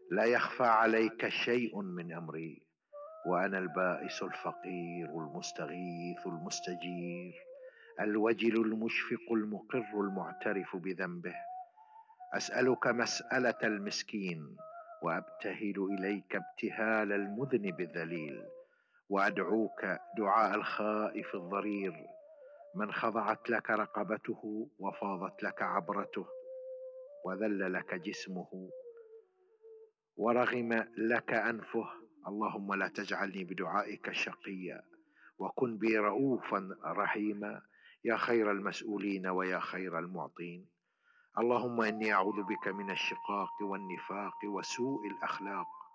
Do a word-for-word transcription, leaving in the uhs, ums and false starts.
لا يخفى عليك شيء من أمري، وأنا البائس الفقير المستغيث المستجير، الوجل المشفق المقر المعترف بذنبه. أسألك مسألة المسكين، وأبتهل إليك ابتهال المذنب الذليل، وأدعوك دعاء الخائف الضرير، من خضعت لك رقبته وفاضت لك عبرته، وذل لك جسمه ورغم لك أنفه. اللهم لا تجعلني بدعائك شقيا، وكن بي رؤوفا رحيما، يا خير المسؤولين ويا خير المعطين. اللهم إني أعوذ بك من الشقاق والنفاق وسوء الأخلاق،